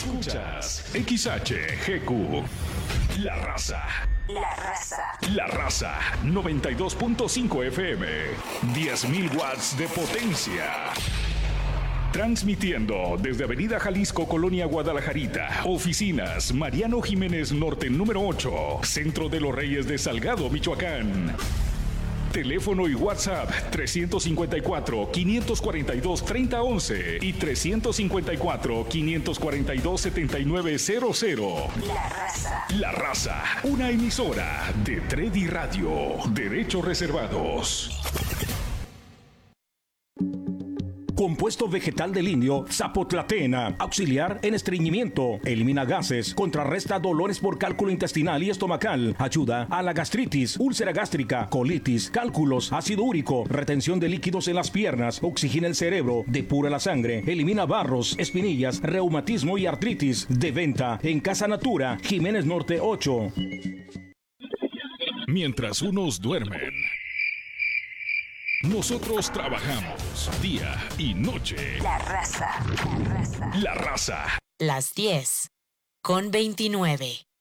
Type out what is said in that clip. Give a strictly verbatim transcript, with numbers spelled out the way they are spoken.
Escuchas X H G Q. La Raza. La Raza. La Raza. noventa y dos punto cinco F M. diez mil watts de potencia. Transmitiendo desde Avenida Jalisco, Colonia Guadalajarita. Oficinas Mariano Jiménez Norte número ocho. Centro de los Reyes de Salgado, Michoacán. Teléfono y WhatsApp trescientos cincuenta y cuatro, quinientos cuarenta y dos, treinta once y trescientos cincuenta y cuatro, quinientos cuarenta y dos, setenta y nueve cero cero. La Raza. La Raza, una emisora de Tredi Radio. Derechos reservados. Compuesto vegetal del indio Zapotlatena, auxiliar en estreñimiento, elimina gases, contrarresta dolores por cálculo intestinal y estomacal, ayuda a la gastritis, úlcera gástrica, colitis, cálculos, ácido úrico, retención de líquidos en las piernas, oxigena el cerebro, depura la sangre, elimina barros, espinillas, reumatismo y artritis. De venta en Casa Natura, Jiménez Norte ocho. Mientras unos duermen, nosotros trabajamos día y noche. La Raza. La Raza. La Raza. Las diez con veintinueve.